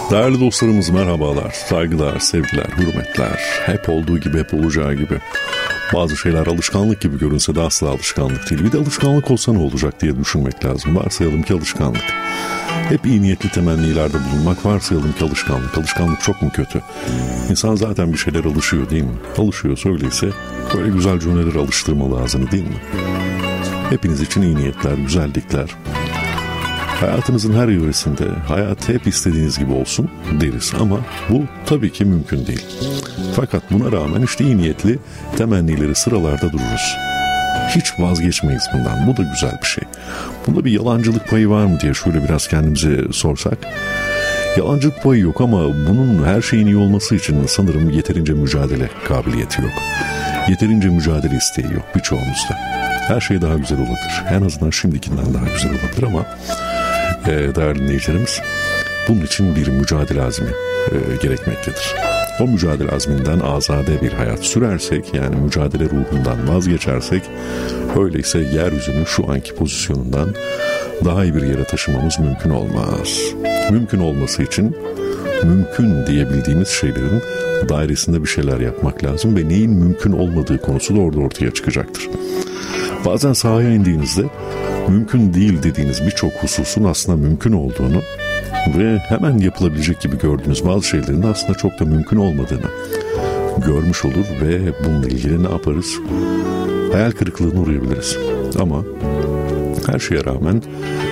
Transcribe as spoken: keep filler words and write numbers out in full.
Değerli dostlarımız merhabalar, saygılar, sevgiler, hürmetler. Hep olduğu gibi, hep olacağı gibi. Bazı şeyler alışkanlık gibi görünse de asla alışkanlık değil. Bir de alışkanlık olsa ne olacak diye düşünmek lazım. Varsayalım ki alışkanlık. Hep iyi niyetli temennilerde bulunmak, varsayalım ki alışkanlık. Alışkanlık çok mu kötü? İnsan zaten bir şeyler alışıyor değil mi? Alışıyorsa öyleyse böyle güzel cümleleri alıştırmalı ağzını değil mi? Hepiniz için iyi niyetler, güzellikler. Hayatınızın her yöresinde hayat hep istediğiniz gibi olsun deriz ama bu tabii ki mümkün değil. Fakat buna rağmen işte iyi niyetli temennileri sıralarda dururuz. Hiç vazgeçmeyiz bundan. Bu da güzel bir şey. Bunda bir yalancılık payı var mı diye şöyle biraz kendimize sorsak. Yalancılık payı yok ama bunun her şeyin iyi olması için sanırım yeterince mücadele kabiliyeti yok. Yeterince mücadele isteği yok birçoğumuzda. Her şey daha güzel olabilir. En azından şimdikinden daha güzel olabilir ama e, değerli dinleyicilerimiz, bunun için bir mücadele azmi e, gerekmektedir. O mücadele azminden azade bir hayat sürersek, yani mücadele ruhundan vazgeçersek, öyleyse yeryüzünün şu anki pozisyonundan daha iyi bir yere taşımamız mümkün olmaz. Mümkün olması için mümkün diyebildiğimiz şeylerin dairesinde bir şeyler yapmak lazım ve neyin mümkün olmadığı konusu da orada ortaya çıkacaktır. Bazen sahaya indiğinizde mümkün değil dediğiniz birçok hususun aslında mümkün olduğunu ve hemen yapılabilecek gibi gördüğünüz bazı şeylerin aslında çok da mümkün olmadığını görmüş olur ve bununla ilgili ne yaparız? Hayal kırıklığına uğrayabiliriz. Ama her şeye rağmen